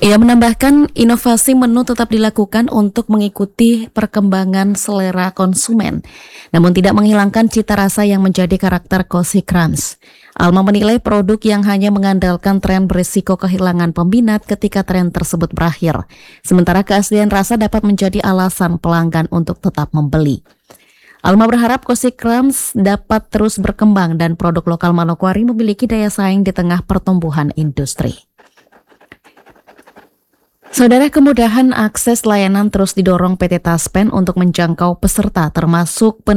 Ia menambahkan, inovasi menu tetap dilakukan untuk mengikuti perkembangan selera konsumen, namun tidak menghilangkan cita rasa yang menjadi karakter Cozy Crumbs. Alma menilai produk yang hanya mengandalkan tren berisiko kehilangan peminat ketika tren tersebut berakhir, sementara keaslian rasa dapat menjadi alasan pelanggan untuk tetap membeli. Alma berharap Cozy Crumbs dapat terus berkembang dan produk lokal Manokwari memiliki daya saing di tengah pertumbuhan industri. Saudara, kemudahan akses layanan terus didorong PT Taspen untuk menjangkau peserta termasuk